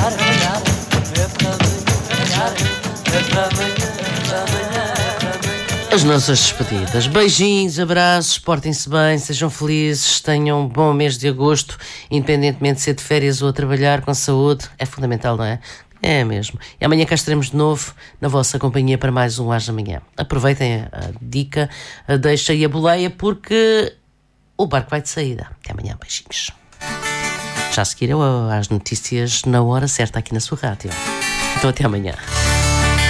As nossas despedidas. Beijinhos, abraços, portem-se bem, sejam felizes, tenham um bom mês de agosto, independentemente de ser de férias ou a trabalhar com saúde. É fundamental, não é? É mesmo. E amanhã cá estaremos de novo na vossa companhia para mais um Às da Manhã. Aproveitem a dica, deixa aí a boleia, porque o barco vai de saída. Até amanhã, beijinhos. Já a seguir às notícias na hora certa aqui na sua rádio. Então até amanhã.